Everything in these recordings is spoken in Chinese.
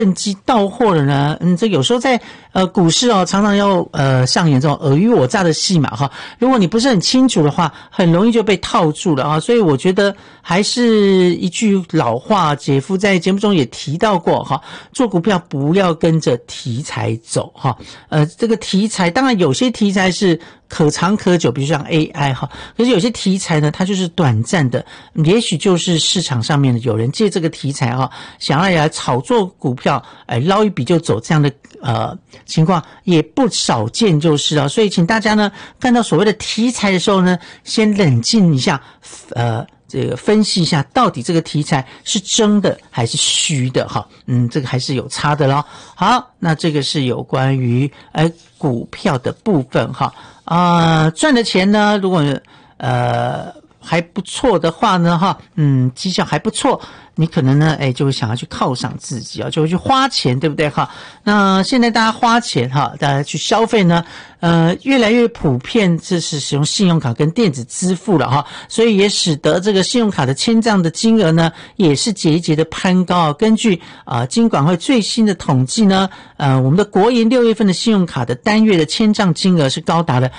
趁机到货了呢？这有时候在股市哦，常常要上演这种尔虞我诈的戏码哈。如果你不是很清楚的话，很容易就被套住了啊。所以我觉得还是一句老话，姐夫在节目中也提到过哈，做股票不要跟着题材走哈。这个题材当然有些题材是可长可久，比如像 AI 哈，可是有些题材呢，它就是短暂的，也许就是市场上面有人借这个题材哈，想要来炒作股票，捞一笔就走，这样的情况也不少见就是了。所以请大家呢，看到所谓的题材的时候呢，先冷静一下，这个分析一下，到底这个题材是真的还是虚的哈？这个还是有差的咯。好，那这个是有关于股票的部分哈。赚的钱呢，如果还不错的话呢哈，绩效还不错，你可能呢就会想要去犒赏自己啊，就会去花钱，对不对哈？那现在大家花钱哈，大家去消费呢，越来越普遍，这是使用信用卡跟电子支付了哈，所以也使得这个信用卡的签账的金额呢，也是节节的攀高啊。根据金管会最新的统计呢，我们的国营6月份的信用卡的单月的签账金额是高达了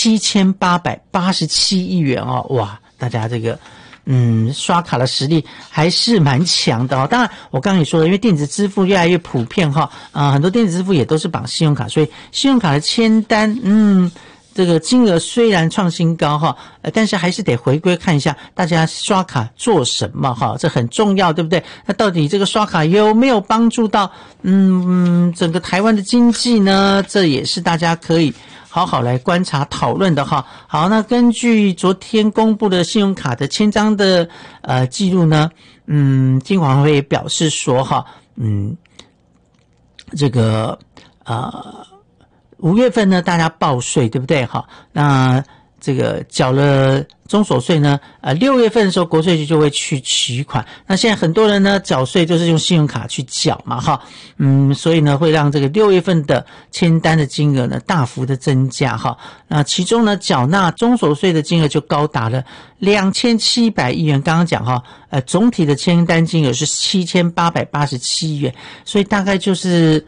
7887亿元哦，哇！大家这个刷卡的实力还是蛮强的哦。当然我刚刚也说了，因为电子支付越来越普遍哈，很多电子支付也都是绑信用卡，所以信用卡的签单这个金额虽然创新高哈，但是还是得回归看一下大家刷卡做什么哈，这很重要，对不对？那到底这个刷卡有没有帮助到整个台湾的经济呢？这也是大家可以好好来观察讨论的哈。好，那根据昨天公布的信用卡的签章的记录呢，金管会表示说哈，这个5月份呢，大家报税对不对哈？那这个缴了中所税呢，6月份的时候国税局就会去取款。那现在很多人呢缴税就是用信用卡去缴嘛哈，所以呢会让这个6月份的签单的金额呢大幅的增加哈。那其中呢缴纳中所税的金额就高达了2700亿元，刚刚讲哈，总体的签单金额是7887亿元，所以大概就是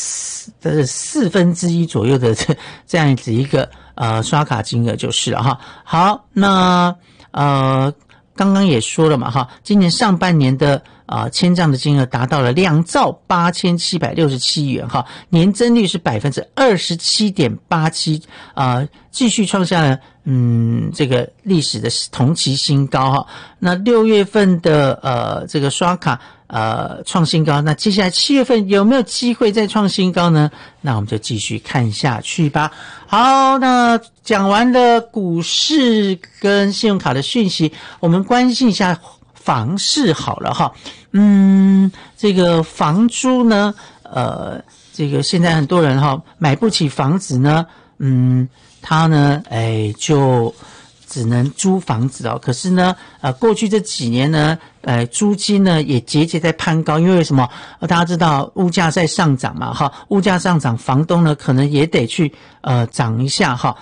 1/4左右的这样子一个刷卡金额就是了哈。好，那刚刚也说了嘛哈，今年上半年的签账的金额达到了28767亿元哈，年增率是 27.87%， 继续创下了这个历史的同期新高哈。那6月份的这个刷卡创新高，那接下来7月份有没有机会再创新高呢？那我们就继续看下去吧。好，那讲完了股市跟信用卡的讯息，我们关心一下房市好了哈。这个房租呢，这个现在很多人哈买不起房子呢，他呢就只能租房子哦。可是呢过去这几年呢租金呢也节节在攀高，因为什么？大家知道物价在上涨嘛哈，物价上涨，房东呢可能也得去涨一下哈，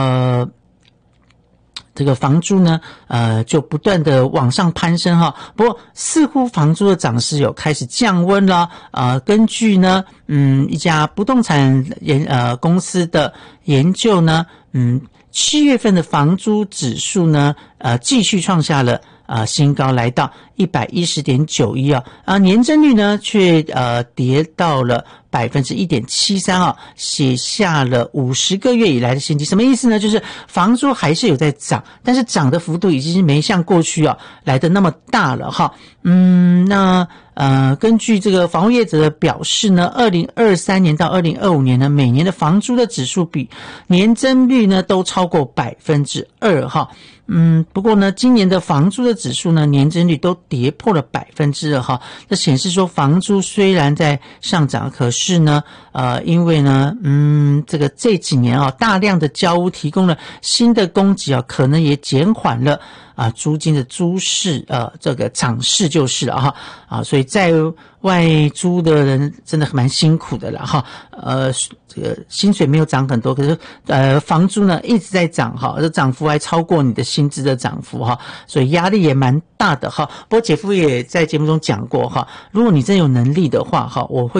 这个房租呢就不断的往上攀升哈。不过似乎房租的涨势有开始降温了。根据呢一家不动产公司的研究呢，7月份的房租指数呢继续创下了新高，来到 110.91 年增率呢却跌到了 1.73% 写下了50个月以来的新低。什么意思呢？就是房租还是有在涨，但是涨的幅度已经没像过去来的那么大了哈。那根据这个房屋业者的表示呢，2023年到2025年呢，每年的房租的指数比年增率呢都超过 2% 哈。不过呢，今年的房租的指数呢，年增率都跌破了 2% 哈。这显示说，房租虽然在上涨，可是呢，因为呢，这几年大量的交屋提供了新的供给可能也减缓了租金的租市这个涨势就是了哈所以在外租的人真的蛮辛苦的了哈这个薪水没有涨很多，可是房租呢一直在涨哈，这涨幅还超过你的薪资的涨幅哈，所以压力也蛮大的哈。不过姐夫也在节目中讲过哈，如果你真有能力的话哈，我会